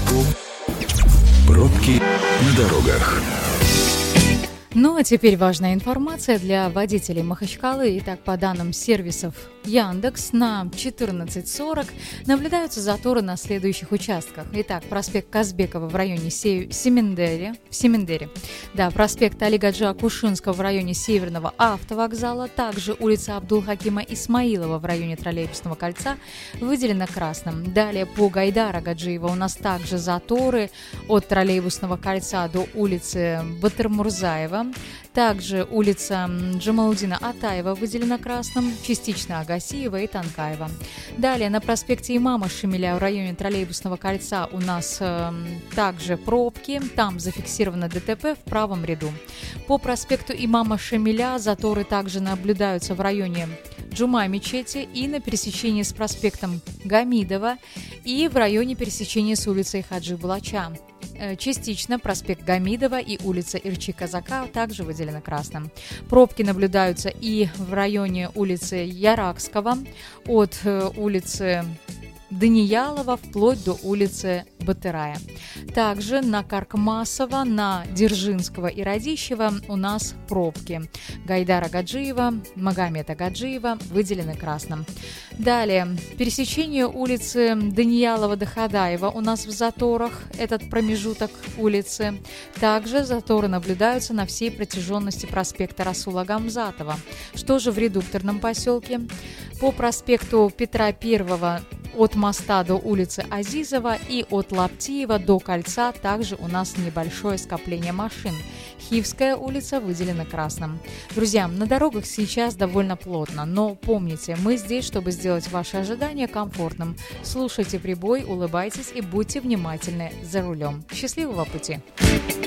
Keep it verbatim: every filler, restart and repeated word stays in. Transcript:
Пробки на дорогах. Ну а теперь важная информация для водителей Махачкалы. Итак, по данным сервисов Яндекс, на четырнадцать сорок наблюдаются заторы на следующих участках. Итак, проспект Казбекова в районе Се- Семендере, в Семендере. Да, проспект Али Гаджи Акушинского в районе Северного автовокзала. Также улица Абдулхакима Исмаилова в районе Троллейбусного кольца выделена красным. Далее по Гайдара Гаджиева у нас также заторы от Троллейбусного кольца до улицы Батырмурзаева. Также улица Джамалудина Атаева выделена красным, частично Агасиева и Танкаева. Далее на проспекте Имама Шамиля в районе Троллейбусного кольца у нас э, также пробки, там зафиксировано ДТП в правом ряду. По проспекту Имама Шамиля заторы также наблюдаются в районе Джума-мечети и на пересечении с проспектом Гамидова и в районе пересечения с улицей Хаджи Булача. Частично проспект Гамидова и улица Ирчи-Казака также выделены красным. Пробки наблюдаются и в районе улицы Яракского от улицы Даниялова вплоть до улицы Батырая. Также на Каркмасова, на Дзержинского и Радищева у нас пробки. Гайдара Гаджиева, Магомета Гаджиева выделены красным. Далее, пересечение улицы Даниялова-Дахадаева у нас в заторах, этот промежуток улицы. Также заторы наблюдаются на всей протяженности проспекта Расула Гамзатова. Что же в редукторном поселке? По проспекту Петра Первого от моста до улицы Азизова и от Лаптиева до кольца также у нас небольшое скопление машин. Хивская улица выделена красным. Друзья, на дорогах сейчас довольно плотно, но помните, мы здесь, чтобы сделать ваши ожидания комфортным. Слушайте прибой, улыбайтесь и будьте внимательны за рулем. Счастливого пути!